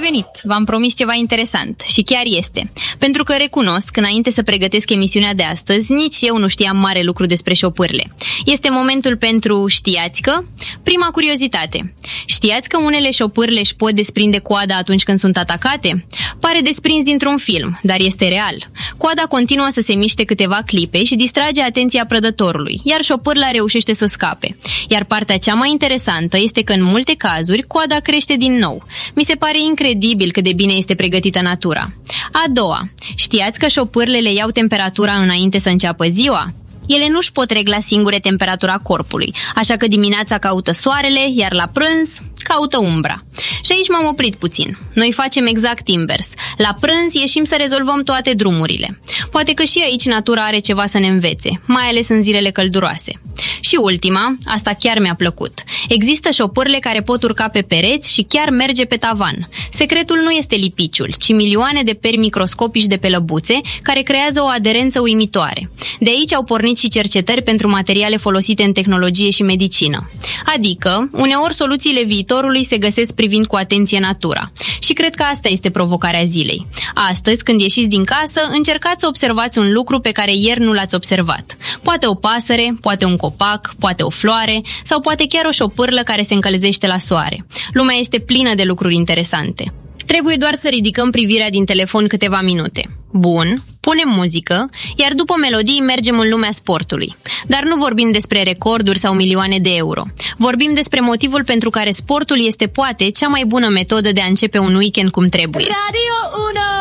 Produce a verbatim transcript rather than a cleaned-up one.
venit! V-am promis ceva interesant și chiar este. Pentru că recunosc, înainte să pregătesc emisiunea de astăzi, nici eu nu știam mare lucru despre șopârle. Este momentul pentru știați că? Prima curiozitate. Știați că unele șopârle își pot desprinde coada atunci când sunt atacate? Pare desprins dintr-un film, dar este real. Coada continuă să se miște câteva clipe și distrage atenția prădătorului, iar șopârla reușește să scape. Iar partea cea mai interesantă este că în multe cazuri coada crește din nou. Mi se pare incredibil cât de bine este pregătită natura. A doua, știați că șopârlele iau temperatura înainte să înceapă ziua? Ele nu-și pot regla singure temperatura corpului, așa că dimineața caută soarele, iar la prânz caută umbra. Și aici m-am oprit puțin. Noi facem exact invers. La prânz ieșim să rezolvăm toate drumurile. Poate că și aici natura are ceva să ne învețe, mai ales în zilele călduroase. Și ultima, asta chiar mi-a plăcut. Există șopârle care pot urca pe pereți și chiar merge pe tavan. Secretul nu este lipiciul, ci milioane de peri microscopici de pe lăbuțe care creează o aderență uimitoare. De aici au pornit și cercetări pentru materiale folosite în tehnologie și medicină. Adică, uneori soluțiile viitorului se găsesc privind cu atenție natura. Și cred că asta este provocarea zilei. Astăzi, când ieșiți din casă, încercați să observați un lucru pe care ieri nu l-ați observat. Poate o pasăre, poate un copac, poate o floare sau poate chiar o șopârlă care se încălzește la soare. Lumea este plină de lucruri interesante. Trebuie doar să ridicăm privirea din telefon câteva minute. Bun, punem muzică, iar după melodii mergem în lumea sportului. Dar nu vorbim despre recorduri sau milioane de euro. Vorbim despre motivul pentru care sportul este poate cea mai bună metodă de a începe un weekend cum trebuie. Radio unu